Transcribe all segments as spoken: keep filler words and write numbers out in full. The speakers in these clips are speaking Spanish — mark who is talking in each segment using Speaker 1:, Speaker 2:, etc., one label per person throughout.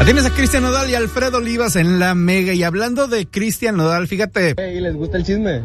Speaker 1: Tienes a Cristian Nodal y Alfredo Olivas en la Mega. Y hablando de Cristian Nodal, fíjate.
Speaker 2: Hey, ¿les gusta el chisme?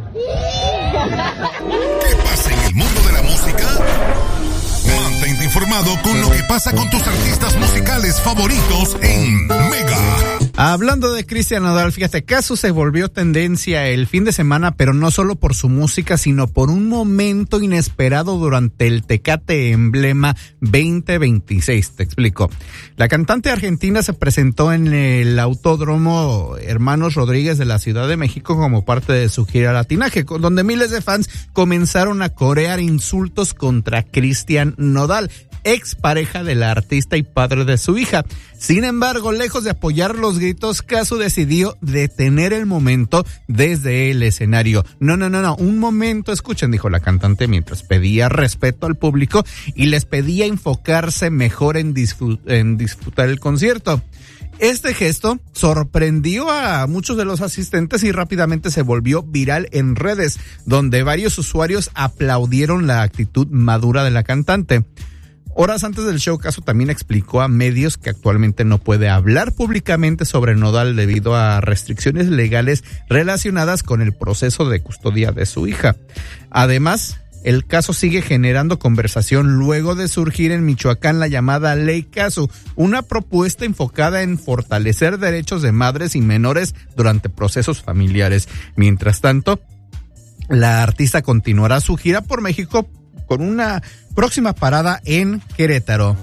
Speaker 3: ¿Qué pasa en el mundo de la música? Mantente informado con lo que pasa con tus artistas musicales favoritos en Mega.
Speaker 1: Hablando de Cristian Nodal, fíjate, caso se volvió tendencia el fin de semana, pero no solo por su música, sino por un momento inesperado durante el Tecate Emblema veinte veintiséis. Te explico. La cantante argentina se presentó en el Autódromo Hermanos Rodríguez de la Ciudad de México como parte de su gira latinaje, donde miles de fans comenzaron a corear insultos contra Cristian Nodal, ex pareja de la artista y padre de su hija. Sin embargo, lejos de apoyar los gritos, Casu decidió detener el momento desde el escenario. No, no, no, no, un momento, escuchen, dijo la cantante mientras pedía respeto al público y les pedía enfocarse mejor en, disfrut- en disfrutar el concierto. Este gesto sorprendió a muchos de los asistentes y rápidamente se volvió viral en redes, donde varios usuarios aplaudieron la actitud madura de la cantante. Horas antes del show, Casu también explicó a medios que actualmente no puede hablar públicamente sobre Nodal debido a restricciones legales relacionadas con el proceso de custodia de su hija. Además, el caso sigue generando conversación luego de surgir en Michoacán la llamada Ley Casu, una propuesta enfocada en fortalecer derechos de madres y menores durante procesos familiares. Mientras tanto, la artista continuará su gira por México con una próxima parada en Querétaro.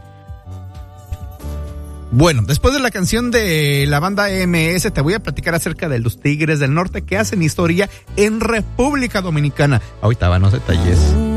Speaker 1: Bueno, después de la canción de la banda M S, te voy a platicar acerca de los Tigres del Norte que hacen historia en República Dominicana. Ahorita van los detalles.